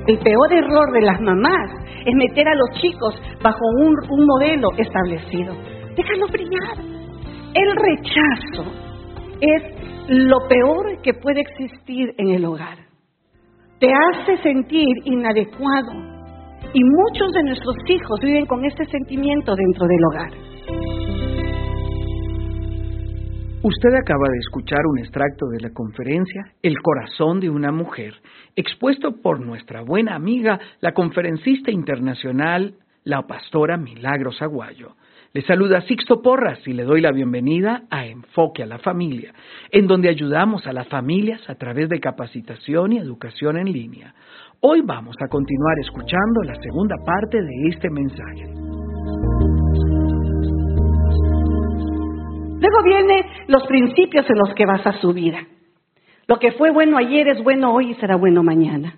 El peor error de las mamás es meter a los chicos bajo un modelo establecido. Déjalo brillar. El rechazo es lo peor que puede existir en el hogar. Te hace sentir inadecuado. Y muchos de nuestros hijos viven con este sentimiento dentro del hogar. Usted acaba de escuchar un extracto de la conferencia El corazón de una mujer, expuesto por nuestra buena amiga, la conferencista internacional, la pastora Milagros Aguayo. Le saluda Sixto Porras y le doy la bienvenida a Enfoque a la Familia, en donde ayudamos a las familias a través de capacitación y educación en línea. Hoy vamos a continuar escuchando la segunda parte de este mensaje. Luego vienen los principios en los que basa su vida. Lo que fue bueno ayer es bueno hoy y será bueno mañana.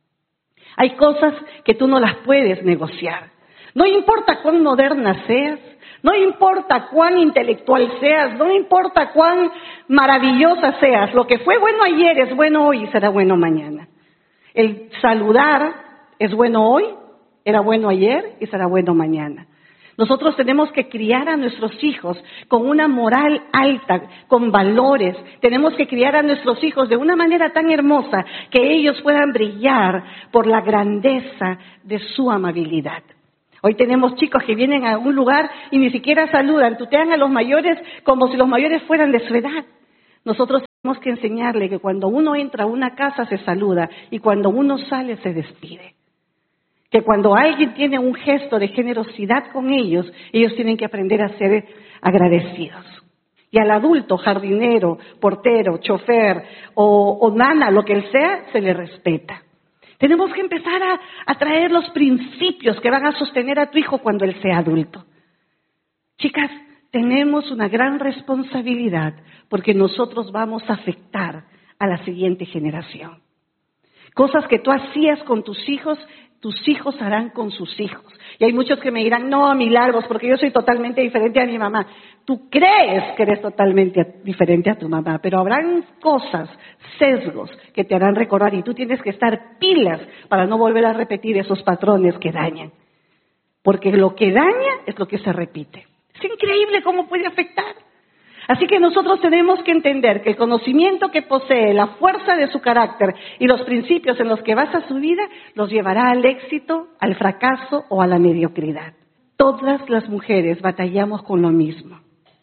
Hay cosas que tú no las puedes negociar. No importa cuán moderna seas, no importa cuán intelectual seas, no importa cuán maravillosa seas. Lo que fue bueno ayer es bueno hoy y será bueno mañana. El saludar es bueno hoy, era bueno ayer y será bueno mañana. Nosotros tenemos que criar a nuestros hijos con una moral alta, con valores. Tenemos que criar a nuestros hijos de una manera tan hermosa que ellos puedan brillar por la grandeza de su amabilidad. Hoy tenemos chicos que vienen a un lugar y ni siquiera saludan, tutean a los mayores como si los mayores fueran de su edad. Nosotros tenemos que enseñarle que cuando uno entra a una casa se saluda y cuando uno sale se despide. Que cuando alguien tiene un gesto de generosidad con ellos, ellos tienen que aprender a ser agradecidos. Y al adulto, jardinero, portero, chofer o nana, lo que él sea, se le respeta. Tenemos que empezar a traer los principios que van a sostener a tu hijo cuando él sea adulto. Chicas, tenemos una gran responsabilidad porque nosotros vamos a afectar a la siguiente generación. Cosas que tú hacías con tus hijos harán con sus hijos. Y hay muchos que me dirán, no, Milagros, porque yo soy totalmente diferente a mi mamá. Tú crees que eres totalmente diferente a tu mamá, pero habrán cosas, sesgos, que te harán recordar y tú tienes que estar pilas para no volver a repetir esos patrones que dañan. Porque lo que daña es lo que se repite. Es increíble cómo puede afectar. Así que nosotros tenemos que entender que el conocimiento que posee, la fuerza de su carácter y los principios en los que basa su vida, los llevará al éxito, al fracaso o a la mediocridad. Todas las mujeres batallamos con lo mismo.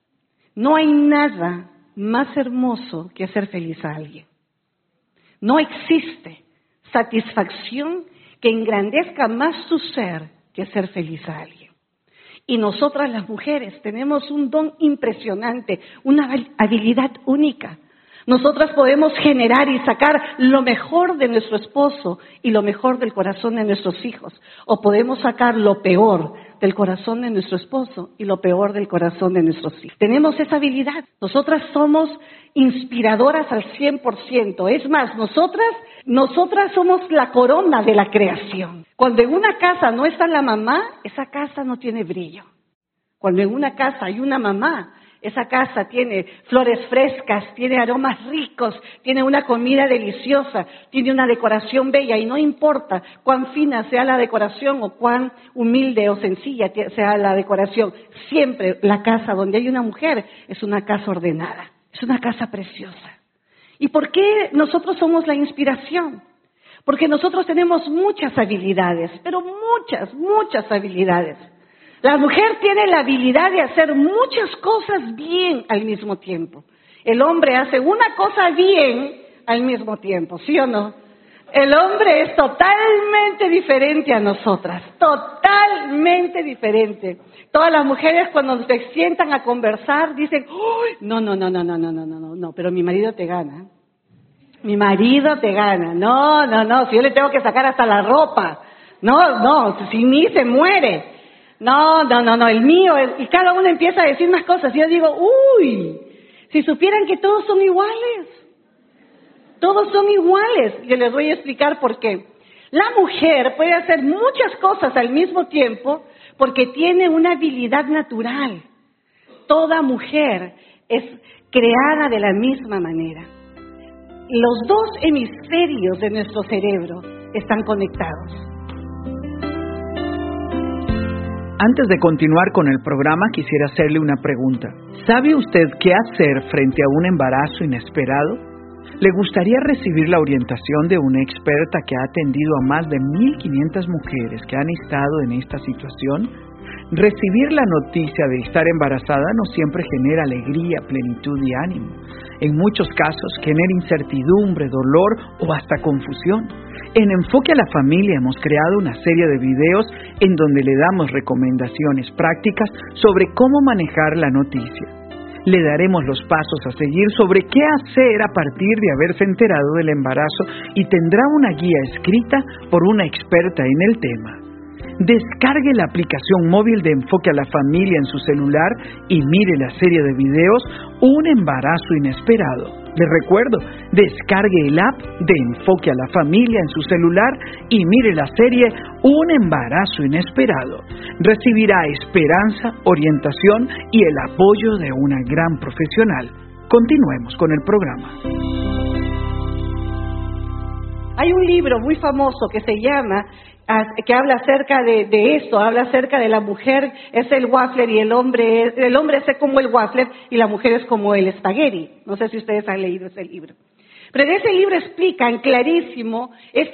No hay nada más hermoso que hacer feliz a alguien. No existe satisfacción que engrandezca más tu ser que hacer feliz a alguien. Y nosotras las mujeres tenemos un don impresionante, una habilidad única. Nosotras podemos generar y sacar lo mejor de nuestro esposo y lo mejor del corazón de nuestros hijos. O podemos sacar lo peor del corazón de nuestro esposo y lo peor del corazón de nuestros hijos. Tenemos esa habilidad. Nosotras somos inspiradoras al 100%. Es más, nosotras somos la corona de la creación. Cuando en una casa no está la mamá, esa casa no tiene brillo. Cuando en una casa hay una mamá, esa casa tiene flores frescas, tiene aromas ricos, tiene una comida deliciosa, tiene una decoración bella y no importa cuán fina sea la decoración o cuán humilde o sencilla sea la decoración, siempre la casa donde hay una mujer es una casa ordenada, es una casa preciosa. ¿Y por qué nosotros somos la inspiración? Porque nosotros tenemos muchas habilidades, pero muchas habilidades. La mujer tiene la habilidad de hacer muchas cosas bien al mismo tiempo. El hombre hace una cosa bien al mismo tiempo, ¿sí o no? El hombre es totalmente diferente a nosotras, totalmente diferente. Todas las mujeres cuando se sientan a conversar dicen, ¡uy! No, pero mi marido te gana. Mi marido te gana. No, si yo le tengo que sacar hasta la ropa. No, sin mí se muere. No, el mío, y cada uno empieza a decir más cosas. Y yo digo, uy, si supieran que todos son iguales. Todos son iguales. Yo les voy a explicar por qué. La mujer puede hacer muchas cosas al mismo tiempo porque tiene una habilidad natural. Toda mujer es creada de la misma manera. Los dos hemisferios de nuestro cerebro están conectados. Antes de continuar con el programa, quisiera hacerle una pregunta. ¿Sabe usted qué hacer frente a un embarazo inesperado? ¿Le gustaría recibir la orientación de una experta que ha atendido a más de 1,500 mujeres que han estado en esta situación? Recibir la noticia de estar embarazada no siempre genera alegría, plenitud y ánimo. En muchos casos genera incertidumbre, dolor o hasta confusión. En Enfoque a la Familia hemos creado una serie de videos en donde le damos recomendaciones prácticas sobre cómo manejar la noticia. Le daremos los pasos a seguir sobre qué hacer a partir de haberse enterado del embarazo y tendrá una guía escrita por una experta en el tema. Descargue la aplicación móvil de Enfoque a la Familia en su celular y mire la serie de videos Un embarazo inesperado. Le recuerdo, descargue el app de Enfoque a la Familia en su celular y mire la serie Un embarazo inesperado. Recibirá esperanza, orientación y el apoyo de una gran profesional. Continuemos con el programa. Hay un libro muy famoso que se llama, que habla acerca de esto, habla acerca de la mujer es el waffler y el hombre es como el waffler y la mujer es como el espagueti. No sé si ustedes han leído ese libro. Pero en ese libro explican clarísimo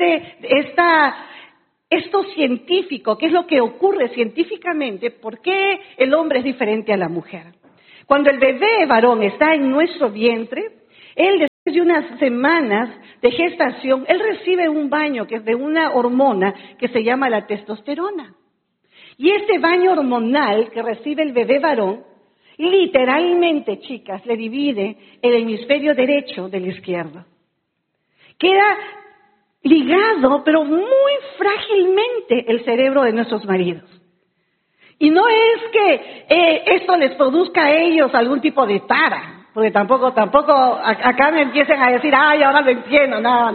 esto científico, qué es lo que ocurre científicamente, por qué el hombre es diferente a la mujer. Cuando el bebé varón está en nuestro vientre, él después de unas semanas de gestación, él recibe un baño que es de una hormona que se llama la testosterona. Y este baño hormonal que recibe el bebé varón, literalmente, chicas, le divide el hemisferio derecho del izquierdo. Queda ligado, pero muy frágilmente, el cerebro de nuestros maridos. Y no es que esto les produzca a ellos algún tipo de tara. Porque tampoco acá me empiecen a decir, ay, ahora lo entiendo. No.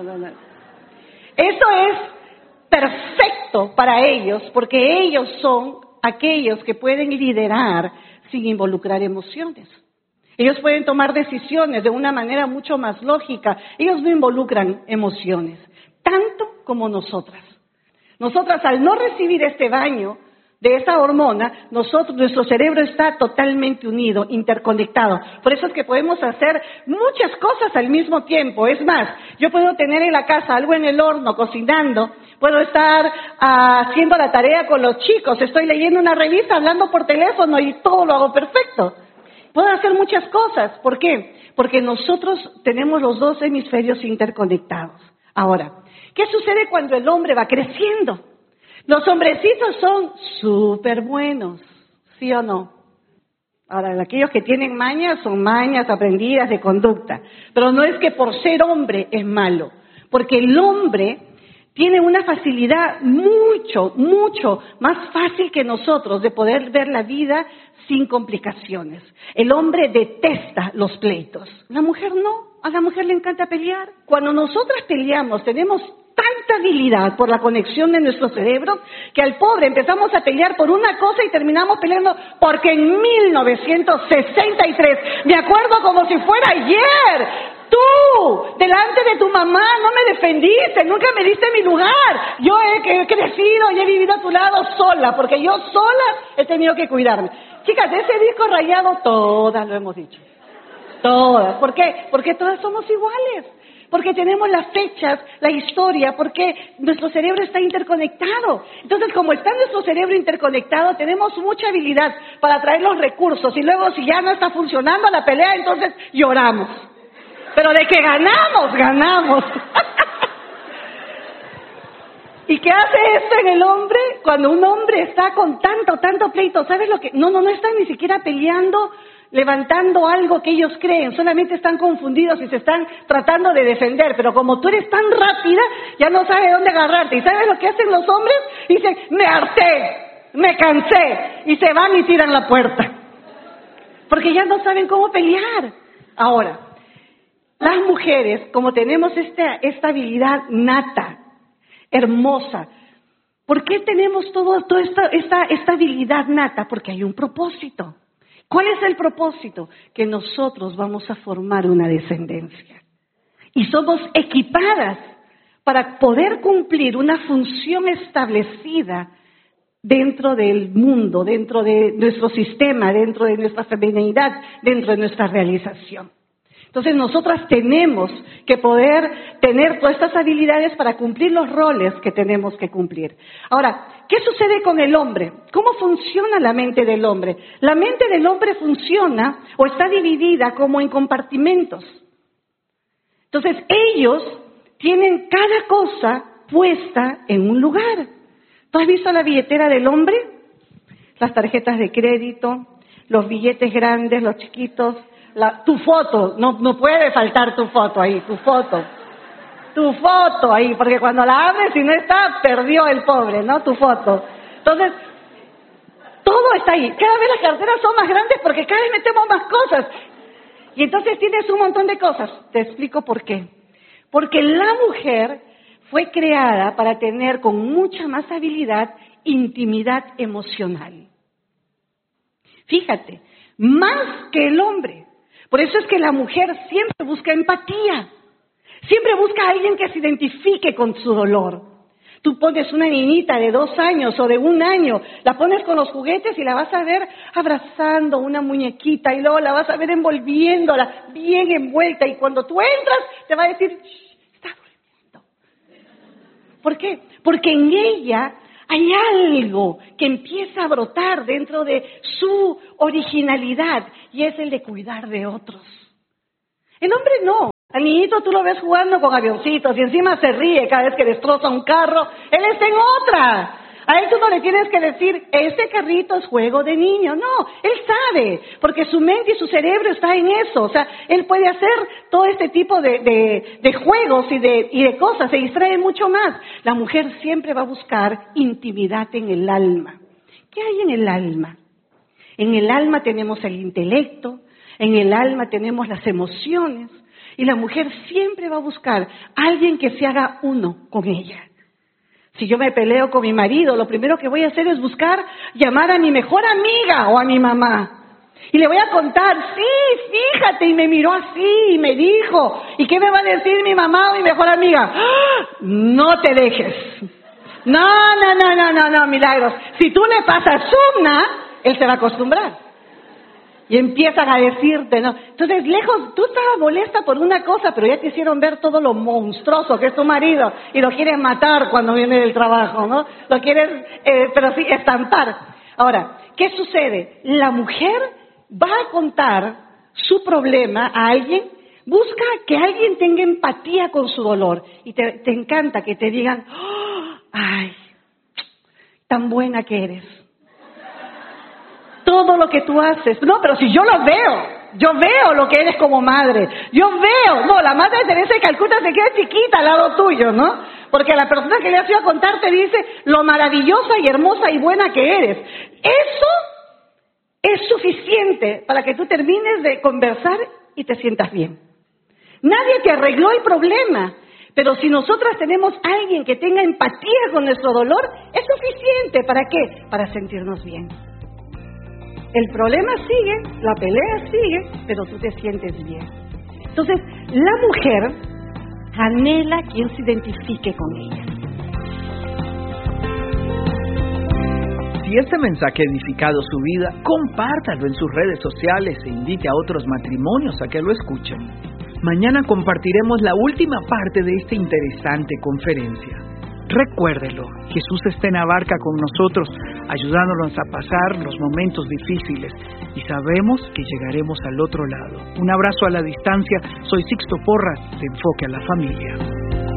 Eso es perfecto para ellos, porque ellos son aquellos que pueden liderar sin involucrar emociones. Ellos pueden tomar decisiones de una manera mucho más lógica. Ellos no involucran emociones, tanto como nosotras. Nosotras, al no recibir este baño de esa hormona, nuestro cerebro está totalmente unido, interconectado. Por eso es que podemos hacer muchas cosas al mismo tiempo. Es más, yo puedo tener en la casa algo en el horno, cocinando, puedo estar haciendo la tarea con los chicos, estoy leyendo una revista, hablando por teléfono y todo lo hago perfecto. Puedo hacer muchas cosas. ¿Por qué? Porque nosotros tenemos los dos hemisferios interconectados. Ahora, ¿qué sucede cuando el hombre va creciendo? Los hombrecitos son súper buenos, ¿sí o no? Ahora, aquellos que tienen mañas son mañas aprendidas de conducta. Pero no es que por ser hombre es malo, porque el hombre tiene una facilidad mucho más fácil que nosotros de poder ver la vida sin complicaciones. El hombre detesta los pleitos. La mujer no, a la mujer le encanta pelear. Cuando nosotras peleamos tenemos tanta habilidad por la conexión de nuestro cerebro que al pobre empezamos a pelear por una cosa y terminamos peleando porque en 1963, me acuerdo como si fuera ayer, tú, delante de tu mamá, no me defendiste, nunca me diste mi lugar. Yo he crecido y he vivido a tu lado sola, porque yo sola he tenido que cuidarme. Chicas, de ese disco rayado, todas lo hemos dicho. Todas. ¿Por qué? Porque todas somos iguales. Porque tenemos las fechas, la historia, porque nuestro cerebro está interconectado. Entonces, como está nuestro cerebro interconectado, tenemos mucha habilidad para traer los recursos. Y luego, si ya no está funcionando la pelea, entonces lloramos. Pero de que ganamos. ¿Y qué hace esto en el hombre? Cuando un hombre está con tanto pleito, ¿sabes lo que? No están ni siquiera peleando, levantando algo que ellos creen, solamente están confundidos y se están tratando de defender, pero como tú eres tan rápida, ya no sabes dónde agarrarte. ¿Y sabes lo que hacen los hombres? Dicen, me harté, me cansé, y se van y tiran la puerta, porque ya no saben cómo pelear. Ahora, las mujeres, como tenemos esta habilidad nata, hermosa, ¿por qué tenemos toda esta habilidad nata? Porque hay un propósito. ¿Cuál es el propósito? Que nosotros vamos a formar una descendencia. Y somos equipadas para poder cumplir una función establecida dentro del mundo, dentro de nuestro sistema, dentro de nuestra feminidad, dentro de nuestra realización. Entonces nosotras tenemos que poder tener todas estas habilidades para cumplir los roles que tenemos que cumplir. Ahora, ¿qué sucede con el hombre? ¿Cómo funciona la mente del hombre? La mente del hombre funciona o está dividida como en compartimentos. Entonces ellos tienen cada cosa puesta en un lugar. ¿Tú has visto la billetera del hombre? Las tarjetas de crédito, los billetes grandes, los chiquitos, tu foto, no puede faltar tu foto ahí, tu foto ahí, porque cuando la abres y no está, perdió el pobre, ¿no? Tu foto. Entonces, todo está ahí. Cada vez las carteras son más grandes porque cada vez metemos más cosas. Y entonces tienes un montón de cosas. Te explico por qué. Porque la mujer fue creada para tener con mucha más habilidad intimidad emocional. Fíjate, más que el hombre. Por eso es que la mujer siempre busca empatía. Siempre busca a alguien que se identifique con su dolor. Tú pones una niñita de 2 años o de 1 año, la pones con los juguetes y la vas a ver abrazando una muñequita y luego la vas a ver envolviéndola bien envuelta y cuando tú entras te va a decir, está durmiendo. ¿Por qué? Porque en ella hay algo que empieza a brotar dentro de su originalidad y es el de cuidar de otros. El hombre no. Al niñito tú lo ves jugando con avioncitos y encima se ríe cada vez que destroza un carro. Él está en otra. A él tú no le tienes que decir, este carrito es juego de niño. No, él sabe, porque su mente y su cerebro está en eso. O sea, él puede hacer todo este tipo de juegos y de cosas, se distrae mucho más. La mujer siempre va a buscar intimidad en el alma. ¿Qué hay en el alma? En el alma tenemos el intelecto, en el alma tenemos las emociones. Y la mujer siempre va a buscar a alguien que se haga uno con ella. Si yo me peleo con mi marido, lo primero que voy a hacer es buscar llamar a mi mejor amiga o a mi mamá. Y le voy a contar, sí, fíjate, y me miró así, y me dijo. ¿Y qué me va a decir mi mamá o mi mejor amiga? ¡Ah! No te dejes. No, Milagros. Si tú le pasas una, él se va a acostumbrar. Y empiezan a decirte, ¿no? Entonces, lejos, tú estabas molesta por una cosa, pero ya te hicieron ver todo lo monstruoso que es tu marido y lo quieres matar cuando viene del trabajo, ¿no? Lo quieres, pero sí, estampar. Ahora, ¿qué sucede? La mujer va a contar su problema a alguien, busca que alguien tenga empatía con su dolor y te encanta que te digan, ¡oh! ¡Ay, tan buena que eres! Todo lo que tú haces. No, pero si yo lo veo, yo veo lo que eres como madre. Yo veo, no, la madre Teresa de Calcuta se queda chiquita al lado tuyo, ¿no? Porque la persona que le has ido a contar te dice lo maravillosa y hermosa y buena que eres. Eso es suficiente para que tú termines de conversar y te sientas bien. Nadie te arregló el problema, pero si nosotras tenemos a alguien que tenga empatía con nuestro dolor, es suficiente. ¿Para qué? Para sentirnos bien. El problema sigue, la pelea sigue, pero tú te sientes bien. Entonces, la mujer anhela quien se identifique con ella. Si este mensaje ha edificado su vida, compártalo en sus redes sociales e invite a otros matrimonios a que lo escuchen. Mañana compartiremos la última parte de esta interesante conferencia. Recuérdelo, Jesús está en la barca con nosotros, ayudándonos a pasar los momentos difíciles y sabemos que llegaremos al otro lado. Un abrazo a la distancia, soy Sixto Porras, de Enfoque a la Familia.